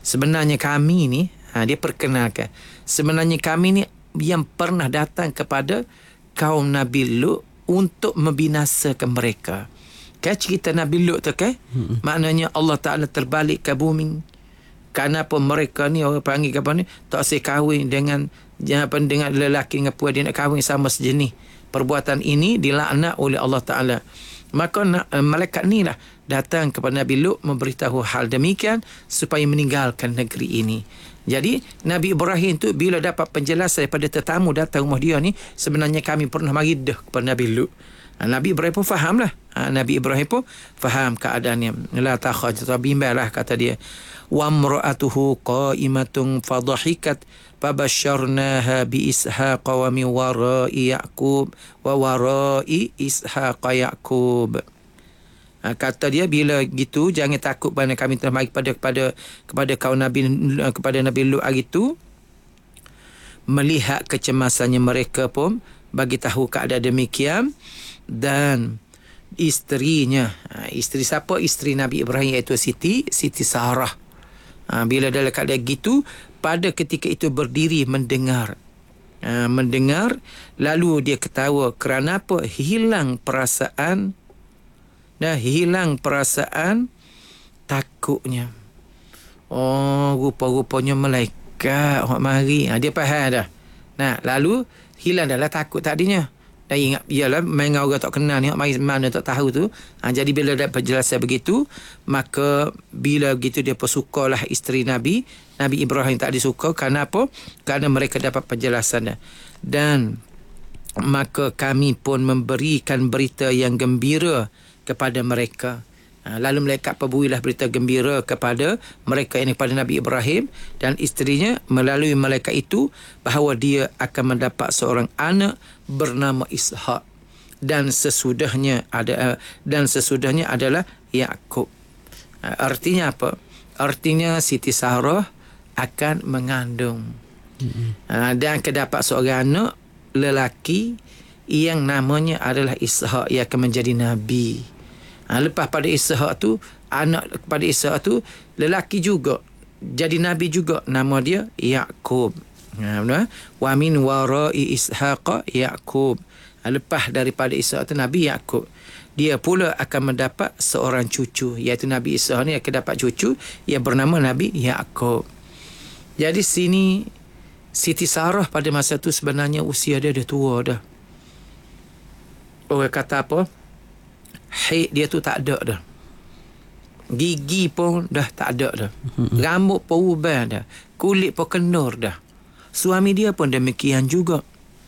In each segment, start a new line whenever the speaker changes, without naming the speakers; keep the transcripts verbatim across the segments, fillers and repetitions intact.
sebenarnya kami ni, ha, dia perkenalkan, sebenarnya kami ni yang pernah datang kepada kaum Nabi Lut untuk membinasakan mereka. Kan cerita Nabi Lut tu kan, hmm. maknanya Allah Ta'ala terbalik ke bumi. Kenapa mereka ni, orang panggil apa ni, tak boleh kahwin dengan apa, dengan lelaki dengan puan, dia nak kahwin sama sejenis. Perbuatan ini dilaknat oleh Allah Ta'ala. Maka uh, malaikat ni lah datang kepada Nabi Lut memberitahu hal demikian supaya meninggalkan negeri ini. Jadi Nabi Ibrahim tu bila dapat penjelasan daripada tetamu datang rumah dia ni, sebenarnya kami pernah mari dah kepada Nabi Lut. Ha, Nabi Ibrahim pun faham lah. Ha, Nabi Ibrahim pun faham keadaannya. La takhaf, bimbang lah kata dia. Wa mra'atuhu qa'imatun fadhahikat fabasyarnaha bi Ishaq wa min wara'i Yaqub wa wara'i Ishaq Yaqub. Ha, kata dia bila gitu jangan takut kerana kami telah mari kepada kepada kepada kaum Nabi kepada Nabi Lut hari itu. Melihat kecemasannya mereka pun bagi tahu keadaan demikian, dan isterinya, ha, isteri siapa? Isteri Nabi Ibrahim iaitu Siti Siti Sarah. Ha, bila dalam keadaan gitu, pada ketika itu berdiri mendengar. Ha, mendengar, lalu dia ketawa. Kerana apa? Hilang perasaan, dah hilang perasaan takutnya. Oh, rupa-rupanya malaikat orang mari. Ha, dia faham dah. Nah, lalu hilang dah lah takut tadinya. Dan ingat, iyalah main orang tak kenal ni, mari mana tak tahu tu. Ha, jadi bila dapat penjelasan begitu, maka bila begitu dia persukalah isteri Nabi. Nabi Ibrahim tak disuka. Kerana apa? Kerana mereka dapat penjelasan dah. Dan maka kami pun memberikan berita yang gembira kepada mereka. Ha, lalu malaikat perbuilah berita gembira kepada mereka, ini kepada Nabi Ibrahim dan isterinya melalui malaikat itu, bahawa dia akan mendapat seorang anak bernama Ishaq, dan sesudahnya ada dan sesudahnya adalah Yaqub. Ha, artinya apa? Artinya Siti Sarah akan mengandung. Mm-hmm. Ha, dan akan dapat seorang anak lelaki yang namanya adalah Ishaq, yang akan menjadi nabi. Ha, lepas pada Ishaq tu, anak kepada Ishaq tu lelaki juga, jadi nabi juga, nama dia Yaqub. Ha, benar? Wa min wara'i Ishaq Yaqub. Ha, lepas daripada Ishaq tu Nabi Yaqub, dia pula akan mendapat seorang cucu, iaitu Nabi Ishaq ni akan dapat cucu yang bernama Nabi Yaqub. Jadi sini Siti Sarah pada masa tu sebenarnya usia dia dah tua dah. Orang kata apa? Haid dia tu tak ada dah. Gigi pun dah tak ada dah. Rambut pun ubah dah. Kulit pun kenur dah. Suami dia pun demikian juga.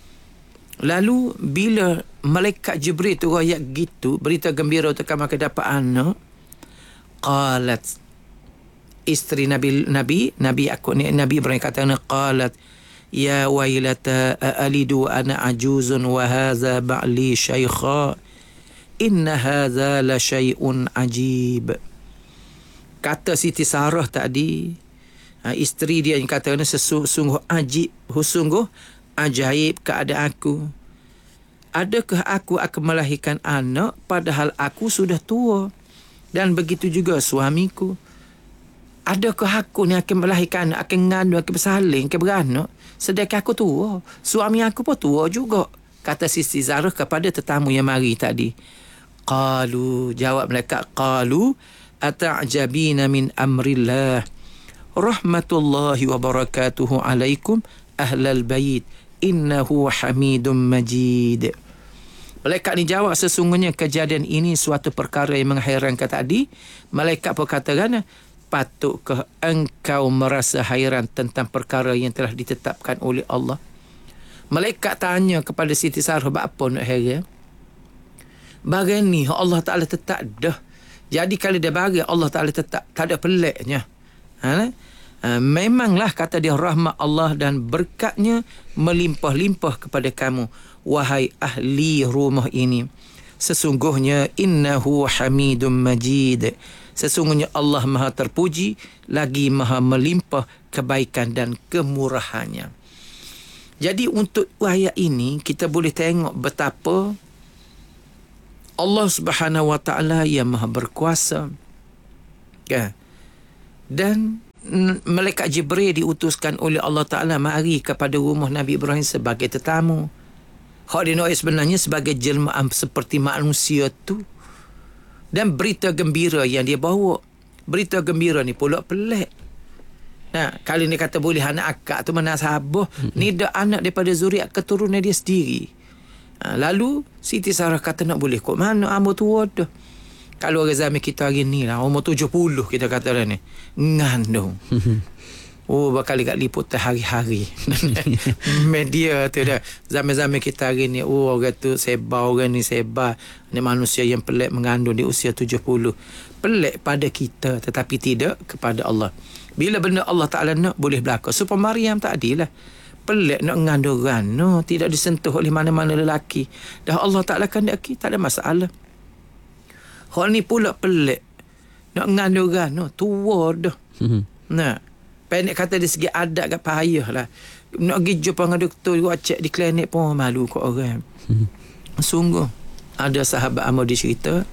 Lalu bila malaikat Jibril tu rakyat gitu, berita gembira tu kamu akan dapat anak. Qalat, isteri Nabi Nabi Nabi aku ni Nabi Ibrahim kata, qalat ya wailata alidu ana ajuzun wa hadha ba'li syaikha inna hadza la syai'un ajib. Kata Siti Sarah tadi, ha, isteri dia yang kata sesungguh ajib, sungguh ajaib keadaan aku. Adakah aku akan melahirkan anak padahal aku sudah tua, dan begitu juga suamiku. Adakah aku ni akan melahirkan anak, akan mengandung, akan bersalin, akan beranak, sedangkan aku tua, suami aku pun tua juga. Kata Siti Sarah kepada tetamu yang mari tadi. Qalu, jawab mereka, qalu ata'jabina min amrillah rahmatullahi wa barakatuhu alaikum ahlal bait innahu hamidun majid. Malaikat ni jawab, sesungguhnya kejadian ini suatu perkara yang mengherankan tadi. Malaikat pun katakan, patutkah engkau merasa hairan tentang perkara yang telah ditetapkan oleh Allah? Malaikat tanya kepada Siti Sarah, apa nak heran? Bagian ni Allah Ta'ala tetap dah. Jadi kalau dia bagi, Allah Ta'ala tetap, tak ada peliknya. Ha? Ha, memanglah kata dia rahmat Allah dan berkatnya melimpah-limpah kepada kamu, wahai ahli rumah ini. Sesungguhnya innahu hamidun majid. Sesungguhnya Allah maha terpuji lagi maha melimpah kebaikan dan kemurahannya. Jadi untuk ayat ini kita boleh tengok betapa Allah Subhanahu Wa Taala yang maha berkuasa, kan? Dan malaikat Jibril diutuskan oleh Allah Ta'ala mari kepada rumah Nabi Ibrahim sebagai tetamu. Hak dia nak sebenarnya sebagai jelmaan seperti manusia tu. Dan berita gembira yang dia bawa, berita gembira ni pula pelik. Nah, kalau ni kata boleh anak akak tu mana sahabat, mm-hmm. ni dah anak daripada zuriat keturunan dia sendiri. Ha, lalu Siti Sarah kata nak boleh kok mana ambo tua tu. Kalau orang zaman kita hari ni lah umur tujuh puluh kita kata dah ni ngandung. Oh bakal dekat liput hari-hari media tu dah. Zaman-zaman kita hari ni, oh orang tu sebar, orang ni sebar, ni manusia yang pelik mengandung di usia tujuh puluh. Pelik pada kita tetapi tidak kepada Allah. Bila benda Allah Ta'ala nak boleh berlaku. Supaya Maryam tak adil lah. Pelik nak mengandung no, tidak disentuh oleh mana-mana lelaki. Dah Allah Ta'ala kandaki, tak ada masalah. Hal ni pula pelik nak mengandung no, tua dah. Nah, pendek kata dari segi adat kat payah lah. Nak pergi jumpa dengan doktor juga cek di klinik pun malu kat orang. Sungguh ada sahabat amal dia cerita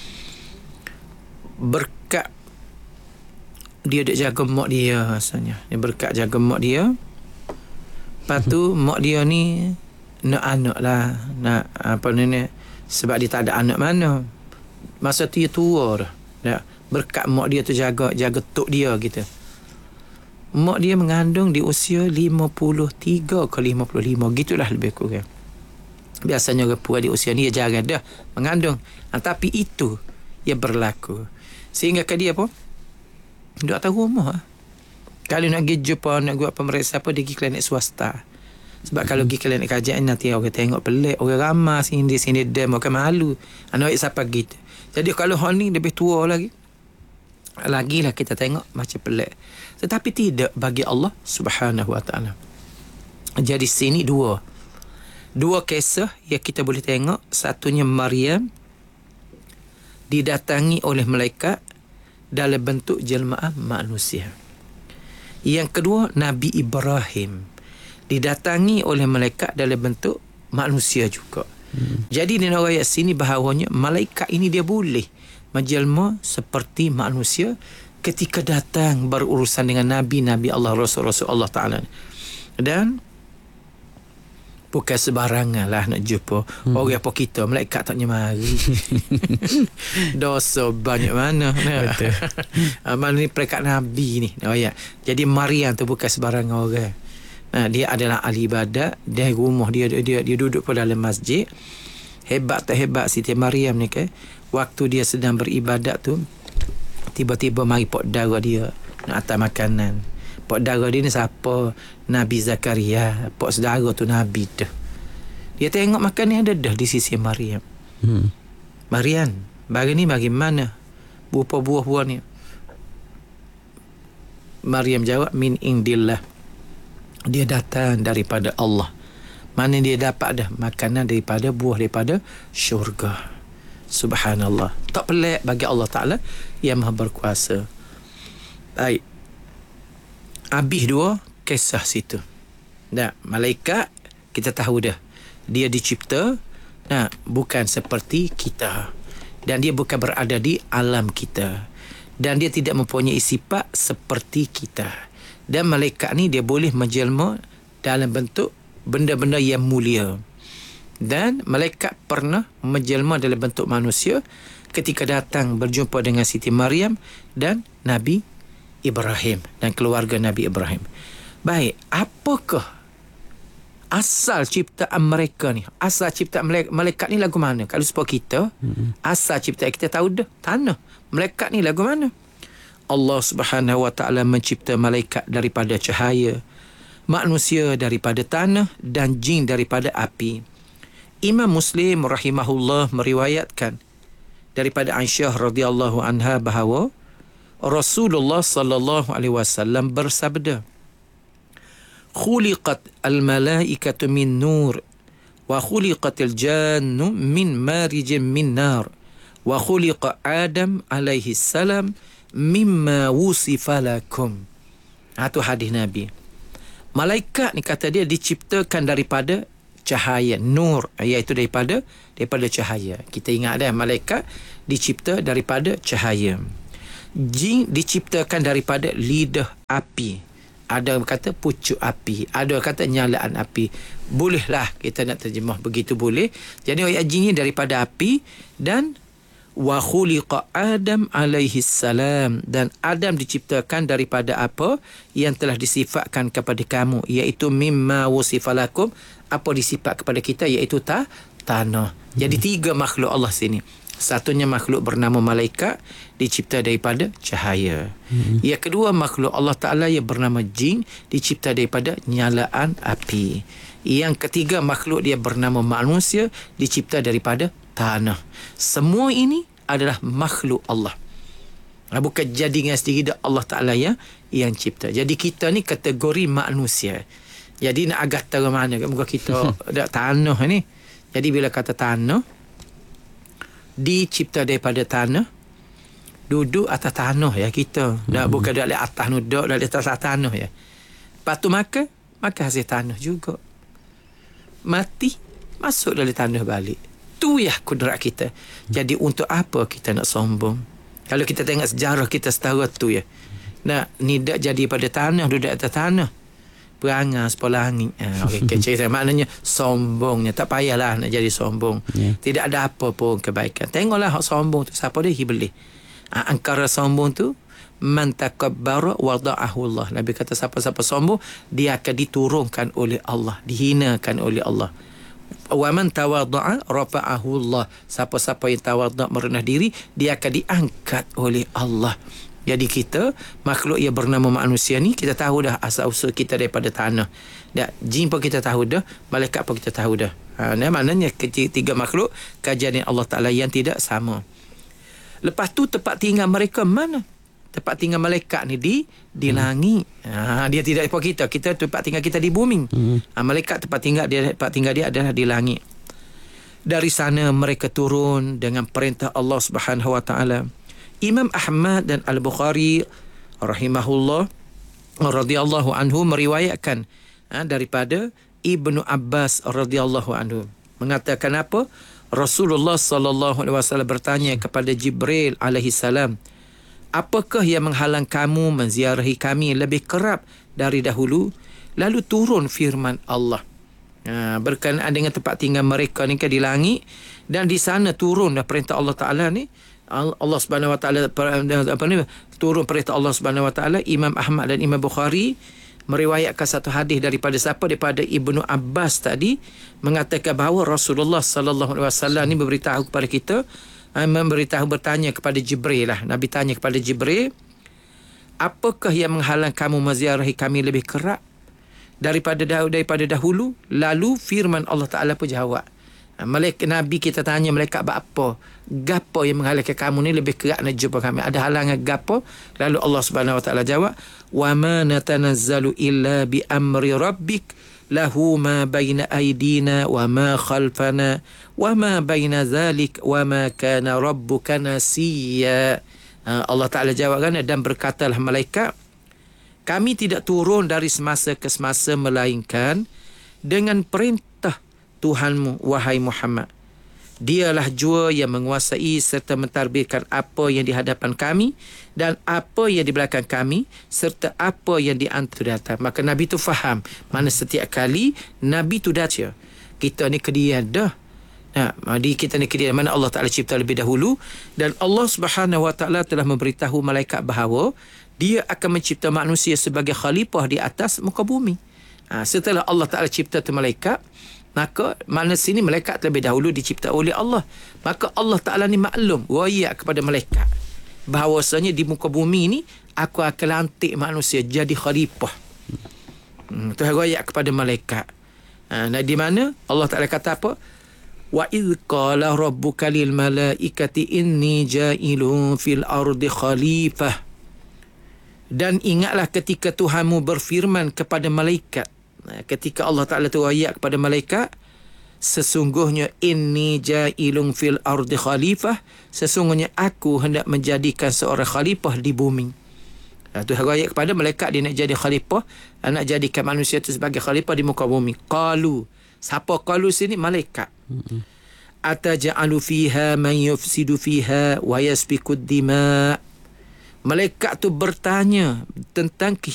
berkat dia duk jaga mak dia rasanya. Dia berkat jaga mak dia. Lepas tu mak dia ni nak anak lah, nak apa ni, sebab dia tak ada anak mana. Masa tu dia tua dah. Ya, berkat mak dia tu jaga jaga tok dia gitu. Mak dia mengandung di usia lima puluh tiga ke lima puluh lima gitulah lebih kurang. Biasanya orang tua di usia ni dia jarang dah mengandung. Ha, tapi itu yang berlaku. Sehingga ke dia pun duduk atas rumah. Kalau nak pergi jumpa, nak buat pemeriksaan apa, dia pergi klinik swasta. Sebab hmm. kalau pergi klinik kajian nanti orang tengok pelik, orang ramai sini sini dem, orang malu. Anak siapa gitu. Jadi kalau hal ni lebih tua lagi, lagilah kita tengok macam pelik. Tetapi tidak bagi Allah Subhanahu Wa Taala. Jadi sini dua dua kisah yang kita boleh tengok. Satunya Maryam didatangi oleh malaikat dalam bentuk jelmaan manusia. Yang kedua Nabi Ibrahim didatangi oleh malaikat dalam bentuk manusia juga. Hmm. Jadi di ayat sini bahawanya malaikat ini dia boleh menjelma seperti manusia ketika datang berurusan dengan Nabi-Nabi Allah, Rasul-Rasul Allah Ta'ala. Dan bukan sebarangan lah nak jumpa hmm. orang apa kita, malaikat taknya mari. Dosa banyak mana. Betul. Mana ni perekat Nabi ni. Oh, ya. Jadi Maryam tu bukan sebarangan orang. Nah, dia adalah ahli ibadat. Dia rumah dia, dia, dia, dia duduk pada dalam masjid. Hebat tak hebat Siti Maryam ni ke? Waktu dia sedang beribadat tu, tiba-tiba mari pok dara dia nak atas makanan. Pok dara dia ni siapa? Nabi Zakaria. Pok saudara tu Nabi dah. Dia tengok makan ni ada dah di sisi Maryam. Hmm. Maryam, bagi ni bagaimana? Berupa buah-buah ni. Maryam jawab, min indillah. Dia datang daripada Allah. Mana dia dapat dah makanan daripada buah daripada syurga. Subhanallah. Tak pelik bagi Allah Ta'ala yang maha berkuasa. Baik. Habis dua kisah situ. Nah, malaikat kita tahu dah. Dia dicipta nah, bukan seperti kita. Dan dia bukan berada di alam kita. Dan dia tidak mempunyai sifat seperti kita. Dan malaikat ni dia boleh menjelma dalam bentuk benda-benda yang mulia. Dan malaikat pernah menjelma dalam bentuk manusia ketika datang berjumpa dengan Siti Maryam dan Nabi Ibrahim dan keluarga Nabi Ibrahim. Baik, apakah asal ciptaan mereka ni? Asal ciptaan malaikat ni lagu mana? Kalau sebab kita, hmm. asal ciptaan kita tahu dah, tanah. Malaikat ni lagu mana? Allah Subhanahu Wa Taala mencipta malaikat daripada cahaya, manusia daripada tanah dan jin daripada api. Imam Muslim rahimahullah meriwayatkan daripada Aisyah radhiyallahu anha bahawa Rasulullah sallallahu alaihi wasallam bersabda, "Khuliqat al-malaikatu min nur wa khuliqatil jannu min marijin min nar wa khuliqa Adam alaihi salam mimma wusifa lakum." Itu hadis Nabi. Malaikat ni kata dia diciptakan daripada cahaya, nur, iaitu daripada daripada cahaya. Kita ingat dah malaikat dicipta daripada cahaya. Jin diciptakan daripada lidah api. Ada kata pucuk api, ada kata nyalaan api. Bolehlah kita nak terjemah begitu, boleh. Jadi ayat jin ni daripada api. Dan wa khuliqa Adam alaihi salam, dan Adam diciptakan daripada apa yang telah disifatkan kepada kamu, iaitu mimma wasifalakum, apa disifat kepada kita, iaitu ta, tanah. Jadi tiga makhluk Allah sini. Satunya makhluk bernama malaikat, dicipta daripada cahaya. Hmm. Yang kedua makhluk Allah Ta'ala yang bernama jin, dicipta daripada nyalaan api. Yang ketiga makhluk dia bernama manusia, dicipta daripada tanah. Semua ini adalah makhluk Allah. Bukan jadi dengan sendiri, Allah Ta'ala yang, yang cipta. Jadi kita ni kategori manusia. Jadi nak agak tahu mana, muka kita ada tanah ni. Jadi bila kata tanah, dicipta daripada tanah, duduk atas tanah ya kita. Mm-hmm. Dah bukan dari atas duduk, dari atas tanah ya. Lepas tu makan, makan hasil tanah juga. Mati, masuk dari tanah balik. Tu ya kudrat kita. Jadi untuk apa kita nak sombong? Kalau kita tengok sejarah kita setara tu ya. Nak nidak jadi pada tanah, duduk atas tanah. Perangai sepolah angin. Ah, okay, kecil. Maknanya sombongnya. Tak payahlah nak jadi sombong. Yeah. Tidak ada apa pun kebaikan. Tengoklah hak sombong tu. Siapa dia? Iblis. Ah, angkara sombong tu, man takabbara wada'ahu Allah. Nabi kata siapa-siapa sombong, dia akan diturunkan oleh Allah. Dihinakan oleh Allah. Wa man tawadda'a rafa'ahu Allah. Siapa-siapa yang tawadda' merendah diri, dia akan diangkat oleh Allah. Jadi kita, makhluk yang bernama manusia ni, kita tahu dah asal-usul kita daripada tanah. Dan jin pun kita tahu dah, malaikat pun kita tahu dah. Ha, nah, maknanya tiga makhluk, kajian Allah Ta'ala yang tidak sama. Lepas tu tempat tinggal mereka mana? Tempat tinggal malaikat ni di di hmm. langit. Ha, dia tidak seperti kita. Kita tempat tinggal kita di bumi. Hmm. Ha, malaikat tempat tinggal dia tempat tinggal dia adalah di langit. Dari sana mereka turun dengan perintah Allah Subhanahu Wa Ta'ala. Imam Ahmad dan Al-Bukhari rahimahullah radhiyallahu anhu meriwayatkan ha, daripada Ibnu Abbas radhiyallahu anhu mengatakan apa? Rasulullah sallallahu alaihi wasallam bertanya kepada Jibril alaihi salam, apakah yang menghalang kamu menziarahi kami lebih kerap dari dahulu? Lalu turun firman Allah. Ha, berkenaan dengan tempat tinggal mereka ni kan di langit, dan di sana turun dah perintah Allah Ta'ala ni. Allah Subhanahu Wa Ta'ala apa ni, turun perintah Allah Subhanahu Wa Ta'ala. Imam Ahmad dan Imam Bukhari meriwayatkan satu hadis daripada siapa? Daripada Ibnu Abbas tadi, mengatakan bahawa Rasulullah sallallahu alaihi wasallam ni memberitahu kepada kita, memberitahu bertanya kepada Jibril lah. Nabi tanya kepada Jibril, apakah yang menghalang kamu menziarahi kami lebih kerap daripada daripada dahulu? Lalu firman Allah Ta'ala pun jawab. Malaikat Nabi kita tanya malaikat apa? Gapo yang menghalangkan kamu ni lebih kerap nak jumpa kami? Ada halangan gapo? Lalu Allah Subhanahu Wa Ta'ala jawab, wa ma natanazzalu illa bi amri rabbik lahu ma baina aydina wa ma khalfana wa ma baina zalik wa ma kana rabbuka nasiya. Allah Ta'ala jawab kan, dan berkatalah malaikat, kami tidak turun dari semasa ke semasa melainkan dengan perintah Tuhanmu, wahai Muhammad. Dialah jua yang menguasai serta mentadbirkan apa yang di hadapan kami dan apa yang di belakang kami serta apa yang di antara datang. Maka Nabi tu faham mana setiap kali Nabi tu dah kita ni kedian dah. Nah, di kita ni kedian mana Allah Ta'ala cipta lebih dahulu, dan Allah Subhanahu Wa Ta'ala telah memberitahu malaikat bahawa dia akan mencipta manusia sebagai khalifah di atas muka bumi. Ha, setelah Allah Ta'ala cipta tu malaikat, maka mana sini malaikat terlebih dahulu dicipta oleh Allah. Maka Allah Ta'ala ni maklum, wayak kepada malaikat, bahawasanya di muka bumi ni aku akan lantik manusia jadi khalifah. Hmm, tu wayak kepada malaikat. Ha, nah, di mana Allah Ta'ala kata apa? Wa idh qala rabbuka lil malaikati inni ja'ilun fil ardi khalifah. Dan ingatlah ketika Tuhanmu berfirman kepada malaikat, ketika Allah Ta'ala tu ayat kepada malaikat, sesungguhnya inni ja'ilun fil ardi khalifah, sesungguhnya aku hendak menjadikan seorang khalifah di bumi. Tu ayat kepada malaikat, dia nak jadi khalifah, nak jadikan manusia itu sebagai khalifah di muka bumi. Qalu, siapa qalu sini? Malaikat. Ataja'alu fiha man yufsidu fiha wa yasfikud dima' Malaikat tu bertanya tentang